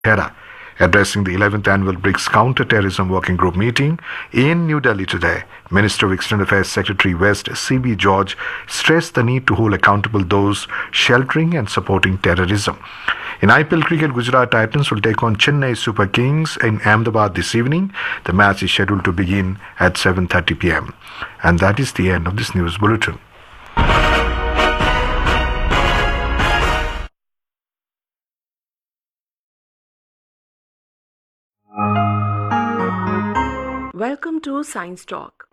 Hera, addressing the 11th annual BRICS Counter-Terrorism Working Group meeting in New Delhi today. Minister of External Affairs Secretary West C.B. George stressed the need to hold accountable those sheltering and supporting terrorism. In IPL cricket, Gujarat Titans will take on Chennai Super Kings in Ahmedabad this evening. The match is scheduled to begin at 7:30 p.m. And that is the end of this news bulletin. Welcome to Science Talk.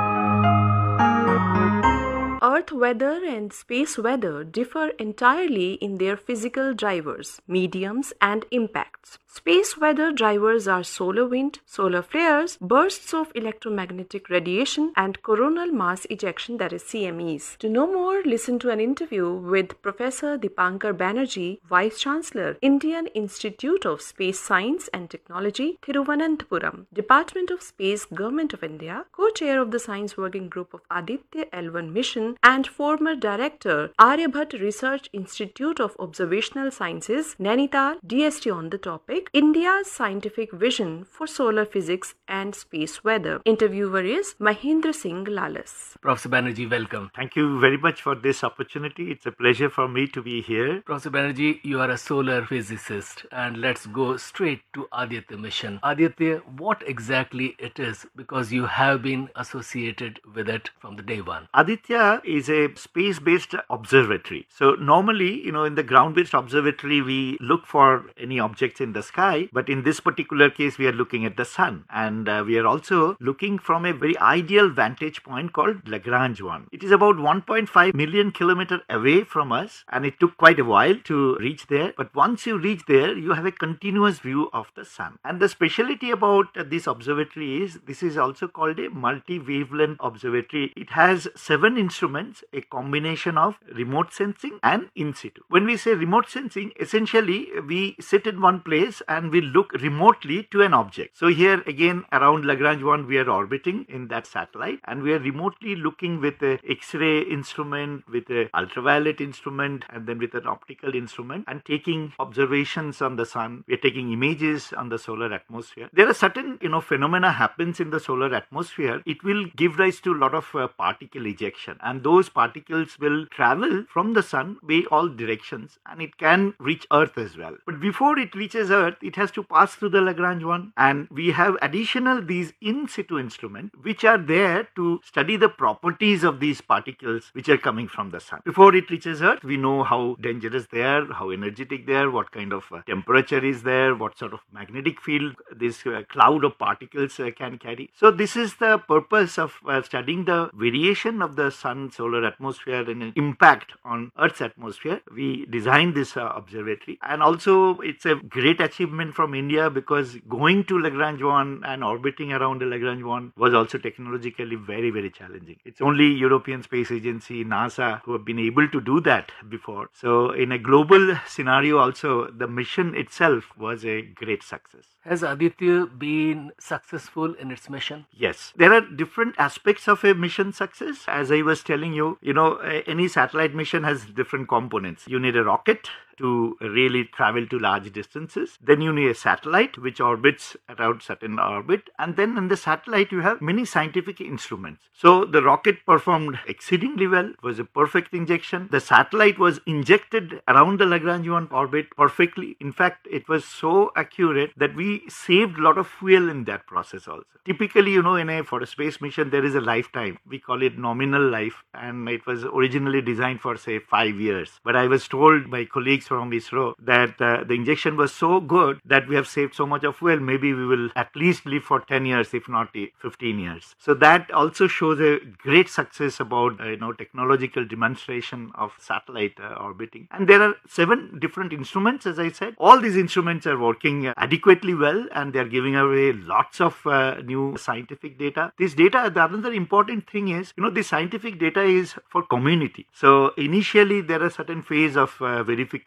Earth weather and space weather differ entirely in their physical drivers, mediums, and impacts. Space weather drivers are solar wind, solar flares, bursts of electromagnetic radiation, and coronal mass ejection, that is CMEs. To know more, listen to an interview with Professor Dipankar Banerjee, Vice Chancellor, Indian Institute of Space Science and Technology, Thiruvananthapuram, Department of Space, Government of India, co-chair of the Science Working Group of Aditya L1 mission, and former director, Aryabhat Research Institute of Observational Sciences, Nainital, DST on the topic, India's Scientific Vision for Solar Physics and Space Weather. Interviewer is Mahendra Singh Lalas. Professor Banerjee, welcome. Thank you very much for this opportunity. It's a pleasure for me to be here. Professor Banerjee, you are a solar physicist, and let's go straight to Aditya mission. Aditya, what exactly it is, because you have been associated with it from the day one. Aditya is a space-based observatory. So normally, in the ground-based observatory, we look for any objects in the sky, but in this particular case, we are looking at the sun. And we are also looking from a very ideal vantage point called Lagrange one. It is about 1.5 million kilometers away from us, and it took quite a while to reach there. But once you reach there, you have a continuous view of the sun. And the specialty about this observatory is this is also called a multi-wavelength observatory. It has 7 instruments, a combination of remote sensing and in situ. When we say remote sensing, essentially we sit in one place and we look remotely to an object. So here again around Lagrange 1 we are orbiting in that satellite, and we are remotely looking with a X-ray instrument, with a ultraviolet instrument, and then with an optical instrument, and taking observations on the sun. We are taking images on the solar atmosphere. There are certain phenomena happens in the solar atmosphere. It will give rise to a lot of particle ejection, and those particles will travel from the sun by all directions, and it can reach Earth as well. But before it reaches Earth, it has to pass through the Lagrange one, and we have additional these in situ instruments which are there to study the properties of these particles which are coming from the sun. Before it reaches Earth, we know how dangerous they are, how energetic they are, what kind of temperature is there, what sort of magnetic field this cloud of particles can carry. So this is the purpose of studying the variation of the sun solar atmosphere and an impact on Earth's atmosphere. We designed this observatory, and also it's a great achievement from India because going to Lagrange 1 and orbiting around the Lagrange 1 was also technologically very, very challenging. It's only European Space Agency, NASA, who have been able to do that before. So in a global scenario also, the mission itself was a great success. Has Aditya been successful in its mission? Yes. There are different aspects of a mission success. As I was telling you, any satellite mission has different components. You need a rocket to really travel to large distances. Then you need a satellite which orbits around certain orbit. And then in the satellite, you have many scientific instruments. So the rocket performed exceedingly well. It was a perfect injection. The satellite was injected around the Lagrange 1 orbit perfectly. In fact, it was so accurate that we saved a lot of fuel in that process also. Typically, for a space mission, there is a lifetime. We call it nominal life. And it was originally designed for, say, 5 years. But I was told by colleagues from ISRO that the injection was so good that we have saved so much of fuel. Maybe we will at least live for 10 years, if not 15 years. So that also shows a great success about technological demonstration of satellite orbiting. And there are 7 different instruments, as I said. All these instruments are working adequately well, and they are giving away lots of new scientific data. This data, the another important thing is, the scientific data is for community. So initially there are certain phase of verification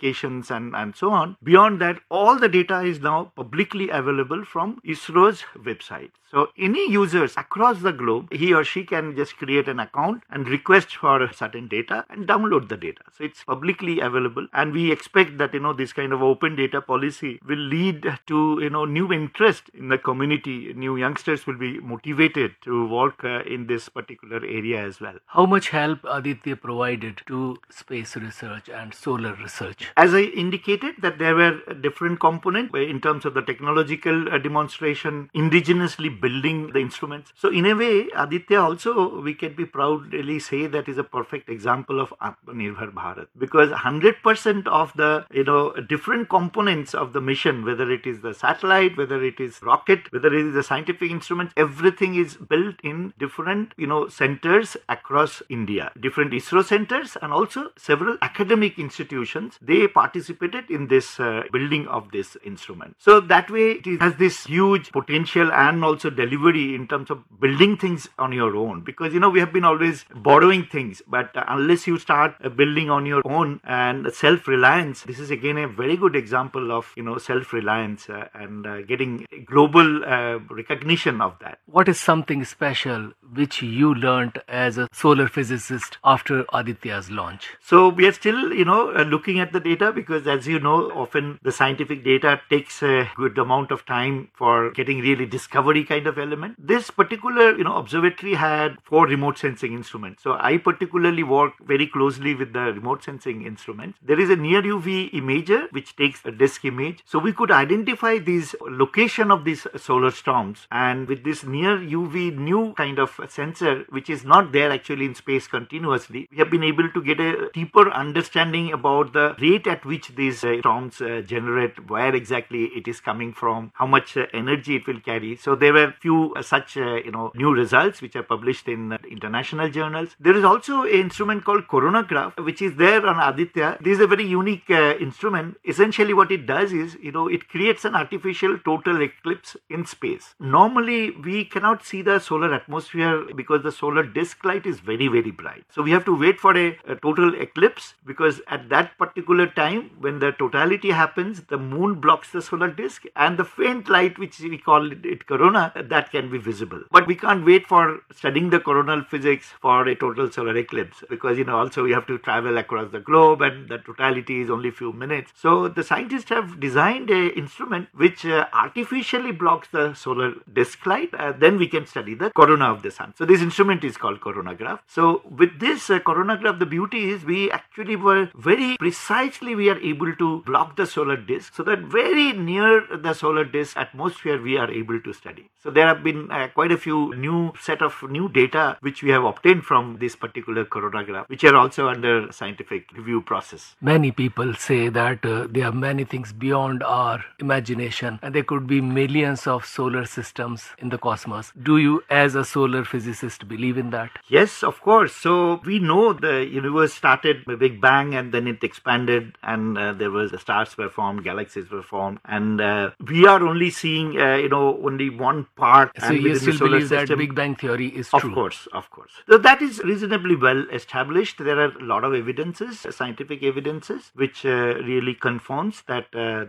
locations and so on. Beyond that, all the data is now publicly available from ISRO's website. So any users across the globe, he or she can just create an account and request for certain data and download the data. So it's publicly available, and we expect that this kind of open data policy will lead to new interest in the community. New youngsters will be motivated to work in this particular area as well. How much help Aditya provided to space research and solar research? As I indicated, that there were different components in terms of the technological demonstration, indigenously building the instruments. So in a way, Aditya also, we can be proudly say that is a perfect example of Atmanirbhar Bharat, because 100% of the different components of the mission, whether it is the satellite, whether it is rocket, whether it is the scientific instruments, everything is built in different centers across India, different ISRO centers, and also several academic institutions. They participated in this building of this instrument. So that way it has this huge potential and also delivery in terms of building things on your own, because we have been always borrowing things, but unless you start building on your own and self-reliance, this is again a very good example of self-reliance and getting global recognition of that. What is something special which you learned as a solar physicist after Aditya's launch? So we are still looking at the data, because as you know, often the scientific data takes a good amount of time for getting really discovery kind of element. This particular observatory had 4 remote sensing instruments. So I particularly work very closely with the remote sensing instruments. There is a near UV imager which takes a disk image. So we could identify these location of these solar storms, and with this near UV new kind of sensor, which is not there actually in space continuously, we have been able to get a deeper understanding about the rate at which these storms generate, where exactly it is coming from, how much energy it will carry. So there were few such new results which are published in international journals. There is also an instrument called coronagraph which is there on Aditya. This is a very unique instrument. Essentially what it does is it creates an artificial total eclipse in space. Normally we cannot see the solar atmosphere because the solar disk light is very, very bright. So we have to wait for a total eclipse, because at that particular time when the totality happens, the moon blocks the solar disk, and the faint light, which we call it corona, that can be visible. But we can't wait for studying the coronal physics for a total solar eclipse, because also we have to travel across the globe and the totality is only few minutes. So the scientists have designed an instrument which artificially blocks the solar disk light. Then we can study the corona of the sun. So this instrument is called coronagraph. So with this coronagraph, the beauty is we actually were very precisely, we are able to block the solar disk, so that very near the solar disk atmosphere we are able to study. So there have been quite a few new set of new data which we have obtained from this particular coronagraph, which are also under scientific review process. Many people say that there are many things beyond our imagination, and there could be millions of solar systems in the cosmos. Do you, as a solar physicist, believe in that? Yes, of course. So we know the universe started with Big Bang, and then it expanded, and there was the stars were formed, galaxies were formed, and we are only seeing only one part. So and you within the still solar believe that system, Big Bang theory is true? Of course. So that is reasonably well established. There are a lot of evidences, scientific evidences, which really confirms that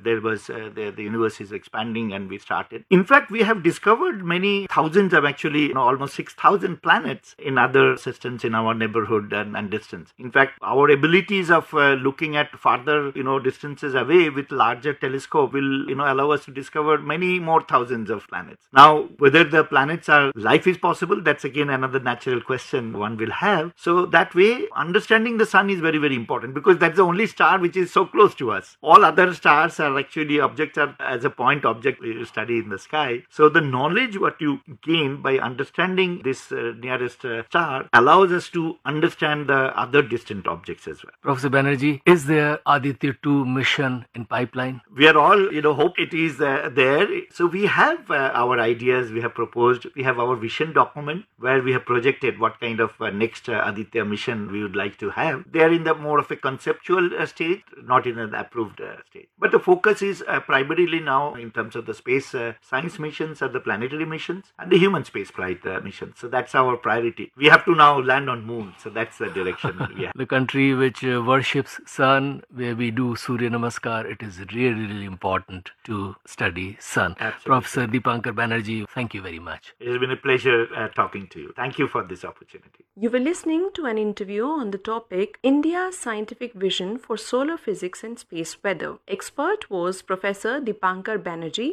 the universe is expanding and we started. In fact, we have discovered many thousands of actually almost 6,000 planets in other systems in our neighborhood and distance. In fact, our abilities of looking at farther distances away with larger telescope will allow us to discover many more thousands of planets. Now, whether the planets are life is possible, that's again another natural question one will have. So that way, understanding the sun is very, very important, because that's the only star which is so close to us. All other stars are actually objects are as a point object you study in the sky. So the knowledge what you gain by understanding this nearest star allows us to understand the other distant objects as well. Professor Banerjee, is there Aditya 2 mission in pipeline? We are all, hope it is there. So we have our ideas, we have proposed, we have our vision document where we have projected what kind of next Aditya mission we would like to have. They are in the more of a conceptual stage, not in an approved stage. But the focus is primarily now in terms of the space science missions or the planetary missions and the human spaceflight missions. So that's our priority. We have to now land on moon. So that's the direction we have. The country which worships sun where we do Surya Namaskar, it is really, really important to study sun. Absolutely. Professor Deepankar Banerjee, thank you very much. It has been a pleasure talking to you. Thank you for this opportunity. You were listening to an interview on the topic India's Scientific Vision for Solar Physics and Space Weather. Expert was Professor Deepankar Banerjee,